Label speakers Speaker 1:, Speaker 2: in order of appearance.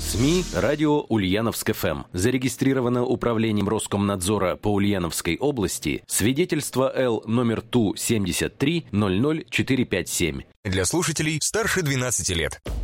Speaker 1: СМИ «Радио Ульяновск-ФМ». Зарегистрировано Управлением Роскомнадзора по Ульяновской области. Свидетельство Л номер ТУ 73 00457.
Speaker 2: Для слушателей старше 12 лет.